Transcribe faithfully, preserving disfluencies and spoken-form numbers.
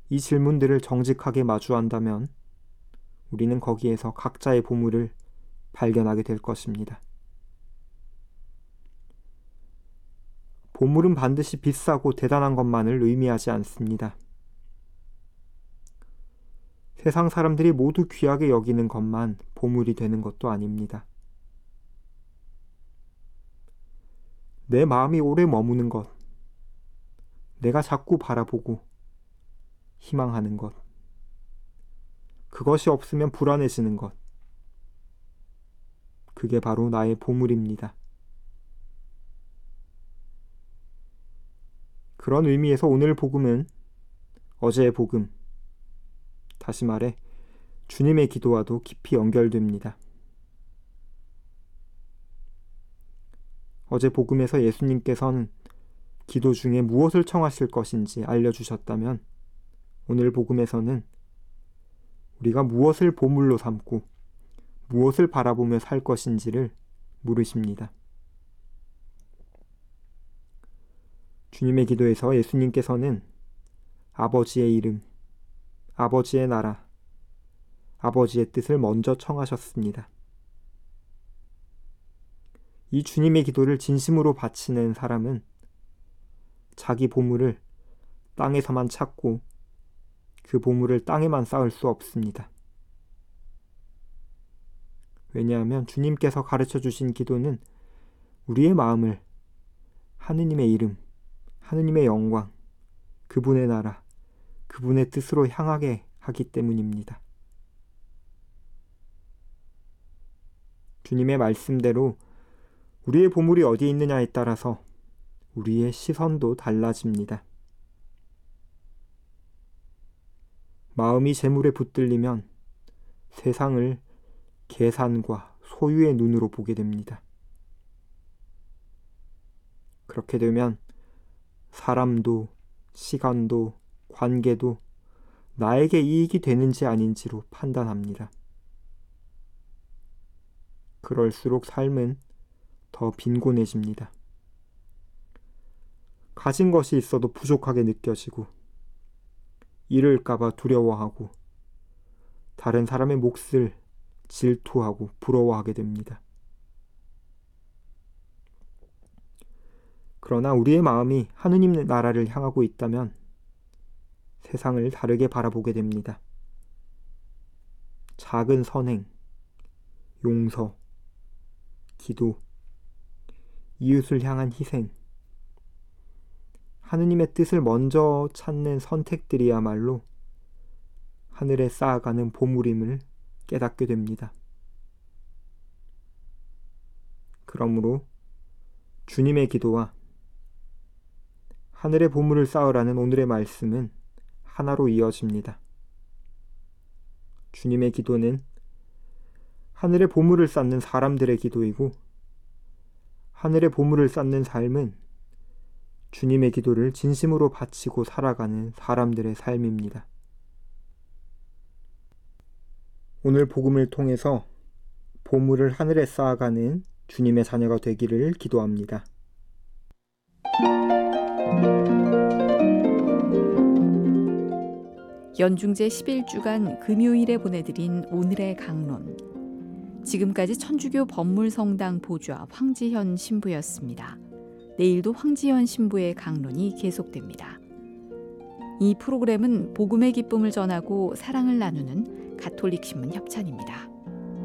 이 질문들을 정직하게 마주한다면 우리는 거기에서 각자의 보물을 발견하게 될 것입니다. 보물은 반드시 비싸고 대단한 것만을 의미하지 않습니다. 세상 사람들이 모두 귀하게 여기는 것만 보물이 되는 것도 아닙니다. 내 마음이 오래 머무는 것, 내가 자꾸 바라보고 희망하는 것, 그것이 없으면 불안해지는 것, 그게 바로 나의 보물입니다. 그런 의미에서 오늘 복음은 어제의 복음, 다시 말해 주님의 기도와도 깊이 연결됩니다. 어제 복음에서 예수님께서는 기도 중에 무엇을 청하실 것인지 알려주셨다면 오늘 복음에서는 우리가 무엇을 보물로 삼고 무엇을 바라보며 살 것인지를 물으십니다. 주님의 기도에서 예수님께서는 아버지의 이름, 아버지의 나라, 아버지의 뜻을 먼저 청하셨습니다. 이 주님의 기도를 진심으로 바치는 사람은 자기 보물을 땅에서만 찾고 그 보물을 땅에만 쌓을 수 없습니다. 왜냐하면 주님께서 가르쳐 주신 기도는 우리의 마음을 하느님의 이름, 하느님의 영광, 그분의 나라, 그분의 뜻으로 향하게 하기 때문입니다. 주님의 말씀대로 우리의 보물이 어디에 있느냐에 따라서 우리의 시선도 달라집니다. 마음이 재물에 붙들리면 세상을 계산과 소유의 눈으로 보게 됩니다. 그렇게 되면 사람도, 시간도, 관계도 나에게 이익이 되는지 아닌지로 판단합니다. 그럴수록 삶은 더 빈곤해집니다. 가진 것이 있어도 부족하게 느껴지고 잃을까봐 두려워하고 다른 사람의 몫을 질투하고 부러워하게 됩니다. 그러나 우리의 마음이 하느님의 나라를 향하고 있다면 세상을 다르게 바라보게 됩니다. 작은 선행, 용서, 기도, 이웃을 향한 희생, 하느님의 뜻을 먼저 찾는 선택들이야말로 하늘에 쌓아가는 보물임을 깨닫게 됩니다. 그러므로 주님의 기도와 하늘의 보물을 쌓으라는 오늘의 말씀은 하나로 이어집니다. 주님의 기도는 하늘의 보물을 쌓는 사람들의 기도이고 하늘의 보물을 쌓는 삶은 주님의 기도를 진심으로 바치고 살아가는 사람들의 삶입니다. 오늘 복음을 통해서 보물을 하늘에 쌓아가는 주님의 자녀가 되기를 기도합니다. 연중제 십일 주간 금요일에 보내드린 오늘의 강론. 지금까지 천주교 법물성당 보좌 황지현 신부였습니다. 내일도 황지현 신부의 강론이 계속됩니다. 이 프로그램은 복음의 기쁨을 전하고 사랑을 나누는 가톨릭 신문 협찬입니다.